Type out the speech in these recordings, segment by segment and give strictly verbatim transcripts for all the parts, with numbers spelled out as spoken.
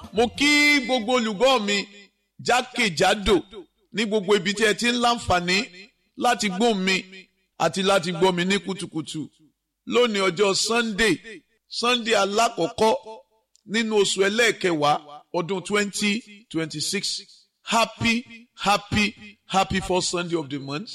mo kí gbogbo olùgbọ́ mi jákèjádò ní gbogbo ibi tí ẹ ti ń láǹfààní láti gbọ́ mi àti láti gbọ́ mi ní kùtùkùtù lónìí ọjọ́ Sunday Sunday alákọ̀ọ́kọ́ nínú oṣù ẹlẹ́ẹ̀kẹwàá ọdún twenty twenty-six. Happy, happy, happy first Sunday of the month.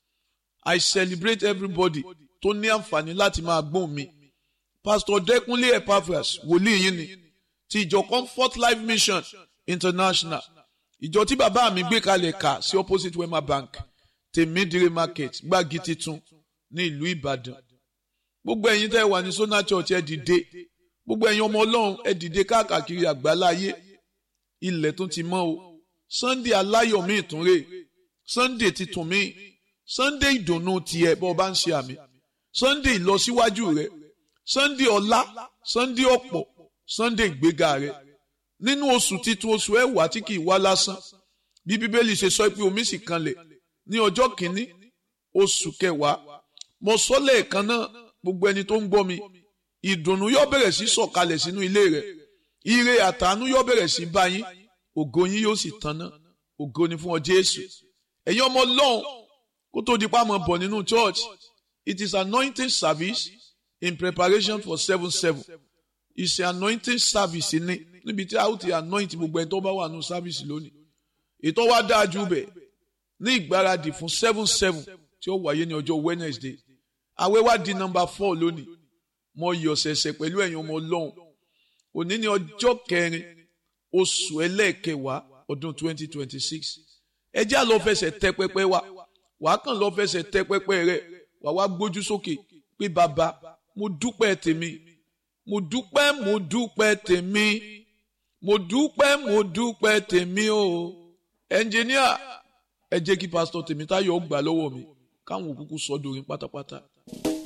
I celebrate everybody tó ní àǹfààní láti máa gbọ́ mi. Pastor Dẹ́kunlé Epaphras wòlíì yín ni ti ìjọ Comfort Life Mission International. Ìjọ tí bàbá mi gbé kalẹ̀ kà sí opposite Wema Bank, Tèmídìrí Market, Gbági Titun ní ìlú Ìbàdàn. Gbogbo ẹ̀yin tẹ́ wà ní Sona Church ẹ dìde. Gbogbo ẹ̀yin ọmọ Ọlọ́run ẹ dìde káàkiri àgbáláyé. Ilẹ̀ tún ti mọ́ o. Sunday aláyọ̀ mi ìtúnrè. Sunday titun mi. Sunday ìdùnnú tiẹ̀ bọ́ bá ń ṣe àmì. Sunday ìlọsíwájú rẹ̀. Sunday ọlá. Sunday ọ̀pọ̀. Sunday ìgbéga rẹ̀. Nínú oṣù titun oṣù ẹ̀wà tí kì í wá lásán. Bí Bíbélì ṣe sọ pé omi sì kanlẹ̀ ní ọjọ́ kìíní oṣù kẹwàá. Mo sọ lẹ́ẹ̀kan náà gbogbo ẹni tó ń gbọ́ mi. Ìdùnnú yóò bẹ̀rẹ̀ sí sọ̀kalẹ̀ sínú ilé rẹ̀. Ire àtàánú yóò bẹ̀rẹ̀ sí bá yín. Ògo yín yóò sì tanná. Ògo ni fún ọ Jésù. Ẹ̀yin ọmọ Ọlọ́run kó tó di pa mọ̀ bọ̀ nínú church. It is anointing service in preparation for seven seven. It's an anointing service ní níbi tí a ó ti anoint gbogbo ẹni tó bá wà nínú service lónìí. Ètò wa dáa jù bẹ́ẹ̀ ní ìgbáradì fún seven seven tí ó wáyé ní ọjọ́ Wednesday. Àwẹ̀ wa di number four lónìí. Mo yọ̀ ṣẹ̀ṣẹ̀ pẹ̀lú ẹ̀yin ọmọ Ọlọ́run. Òní ní ọjọ́ kẹrin oṣù ẹlẹ́ẹ̀kẹwàá ọdún twenty twenty-six. Ẹ jẹ́ á lọ fẹsẹ̀ tẹ pẹpẹ wa. Wàá kàn lọ fẹsẹ̀ tẹ pẹpẹ rẹ̀. Wàá wá gbójú sókè pé bàbá mo dúpẹ́ tèmi. Mo dúpẹ́ mo dúpẹ́ tèmi. Mo dúpẹ́ mo dúpẹ́ tèmi o. Ẹnjìníà ẹ jẹ́ kí pásítọ̀ Tèmítáyọ̀ gbà lọ́wọ́ mi káwọn òkúkú sọ dorin pátápátá.